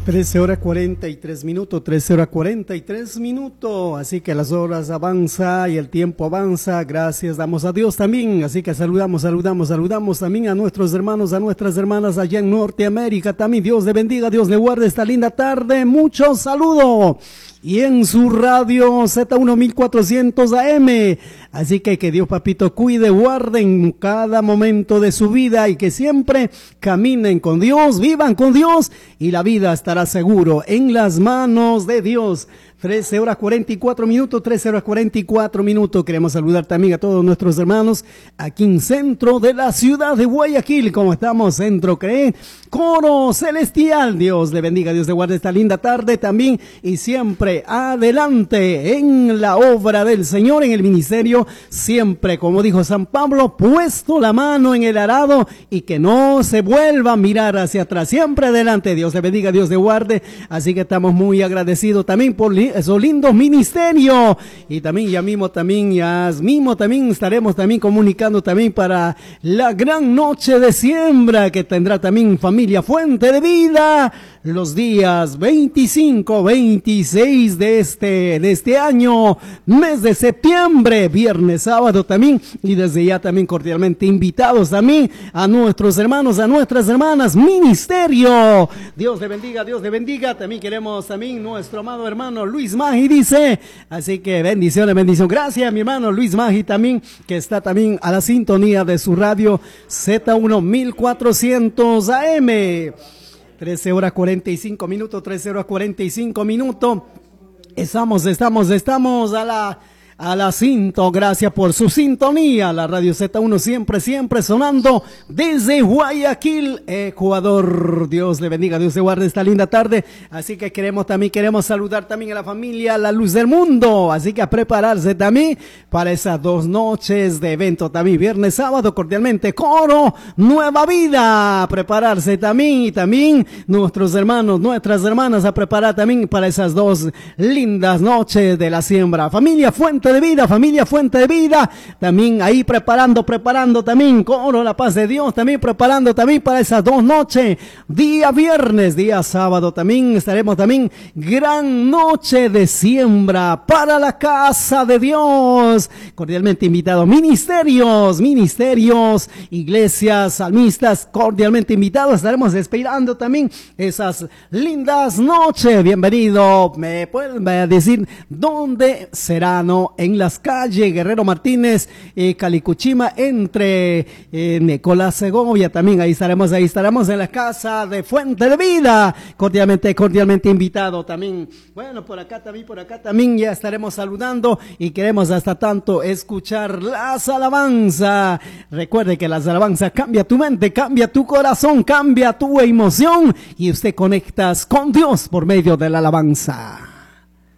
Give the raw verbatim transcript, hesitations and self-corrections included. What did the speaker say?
trece horas cuarenta y tres minutos, trece horas cuarenta y tres minutos, así que las horas avanza y el tiempo avanza, gracias damos a Dios también, así que saludamos, saludamos, saludamos también a nuestros hermanos, a nuestras hermanas allá en Norteamérica, también Dios le bendiga, Dios le guarde esta linda tarde, muchos saludos. Y en su radio Z mil cuatrocientos A M, así que que Dios papito cuide, guarde en cada momento de su vida y que siempre caminen con Dios, vivan con Dios y la vida estará seguro en las manos de Dios. trece horas cuarenta y cuatro minutos, trece horas cuarenta y cuatro minutos. Queremos saludar también a todos nuestros hermanos aquí en centro de la ciudad de Guayaquil. ¿Cómo estamos? Centro cree Coro Celestial. Dios le bendiga, Dios le guarde esta linda tarde también y siempre adelante en la obra del Señor, en el ministerio. Siempre, como dijo San Pablo, puesto la mano en el arado y que no se vuelva a mirar hacia atrás. Siempre adelante. Dios le bendiga, Dios le guarde. Así que estamos muy agradecidos también por esos lindos ministerios y también ya mismo también ya mismo también estaremos también comunicando también para la gran noche de siembra que tendrá también Familia Fuente de Vida los días veinticinco, veintiséis de este de este año, mes de septiembre, viernes, sábado también, y desde ya también cordialmente invitados también a nuestros hermanos, a nuestras hermanas, ministerio. Dios le bendiga, Dios le bendiga. También queremos también nuestro amado hermano Luis Magi dice, así que bendiciones, bendición. Gracias mi hermano Luis Magi también, que está también a la sintonía de su radio Z mil cuatrocientos A M. trece horas cuarenta y cinco minutos, trece horas cuarenta y cinco minutos. Estamos, estamos, estamos a la, a la cinto. Gracias por su sintonía. La radio Z uno siempre, siempre sonando desde Guayaquil, Ecuador. Dios le bendiga, Dios le guarde esta linda tarde. Así que queremos también, queremos saludar también a la familia La Luz del Mundo. Así que a prepararse también para esas dos noches de evento también, viernes, sábado, cordialmente, Coro Nueva Vida, a prepararse también, y también nuestros hermanos, nuestras hermanas a preparar también para esas dos lindas noches de la siembra. Familia Fuente de Vida, familia Fuente de Vida, también ahí preparando, preparando también, Coro La Paz de Dios, también preparando también para esas dos noches, día viernes, día sábado también estaremos también, gran noche de siembra para la casa de Dios. Cordialmente invitados, ministerios, ministerios, iglesias, salmistas, cordialmente invitados. Estaremos esperando también esas lindas noches. Bienvenido. Me pueden decir dónde será, ¿no? En las calles Guerrero Martínez, eh, Calicuchima, entre eh, Nicolás Segovia. También ahí estaremos, ahí estaremos en la casa de Fuente de Vida. Cordialmente, cordialmente invitado también. Bueno, por acá también, por acá también ya estaremos saludando y queremos hasta tanto escuchar las alabanzas. Recuerde que las alabanzas cambia tu mente, cambia tu corazón, cambia tu emoción y usted conectas con Dios por medio de la alabanza.